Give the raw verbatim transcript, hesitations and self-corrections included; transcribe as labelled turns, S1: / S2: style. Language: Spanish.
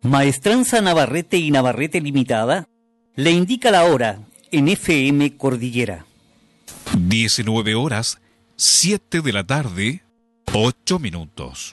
S1: Maestranza Navarrete y Navarrete Limitada le indica la hora en F M Cordillera.
S2: diecinueve horas, siete de la tarde, ocho minutos.